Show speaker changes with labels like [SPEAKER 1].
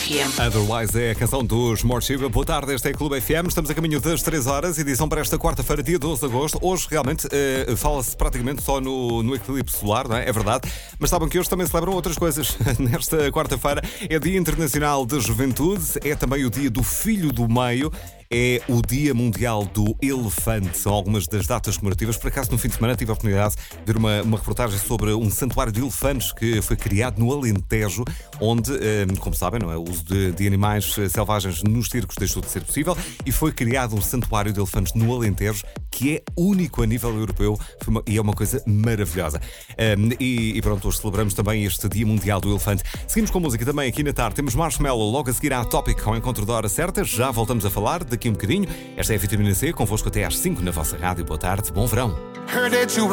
[SPEAKER 1] FM.
[SPEAKER 2] Otherwise é a canção dos Morshiba. Boa tarde, este é Clube FM. Estamos a caminho das 3 horas, edição para esta quarta-feira, dia 12 de agosto. Hoje, realmente, fala-se praticamente só no eclipse solar, não é? É verdade. Mas sabem que hoje também celebram outras coisas. Nesta quarta-feira é Dia Internacional da Juventude, é também o Dia do Filho do Meio. É o Dia Mundial do Elefante. São algumas das datas comemorativas. Por acaso, no fim de semana, tive a oportunidade de ver uma reportagem sobre um santuário de elefantes que foi criado no Alentejo, onde, como sabem, não é? O uso de animais selvagens nos circos deixou de ser possível e foi criado um santuário de elefantes no Alentejo que é único a nível europeu e é uma coisa maravilhosa. E pronto, hoje celebramos também este Dia Mundial do Elefante. Seguimos com música também aqui na tarde. Temos Marshmello logo a seguir à Topic ao encontro da hora certa. Já voltamos a falar daqui um bocadinho. Esta é a Vitamina C, convosco até às 5 na vossa rádio. Boa tarde, bom verão.